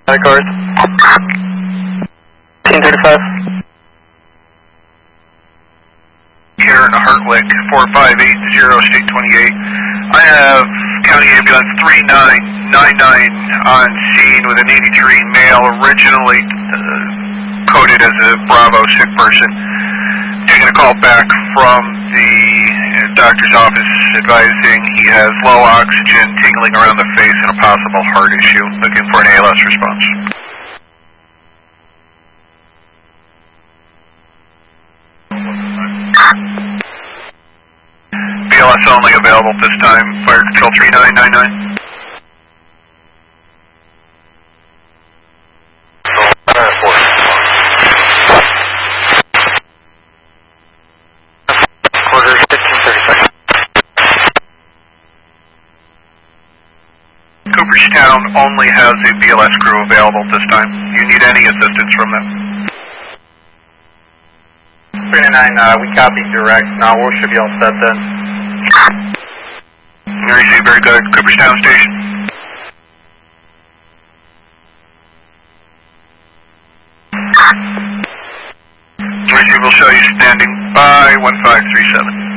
Other cars. 1835. Karen Hartwick, 4580, State 28. I have County Ambulance 3999 on scene with an 83 male, originally coded as a Bravo sick person. Taking a call back from the doctor's office advising he has low oxygen, tingling around the face, and a possible heart issue. Looking for an ALS response. BLS only available at this time. Fire Control 3999. Cooperstown only has a BLS crew available at this time. Do you need any assistance from them? 39, we copy direct. Now we should be all set then. Very good. Cooperstown Station. Receive will show you standing by 1537.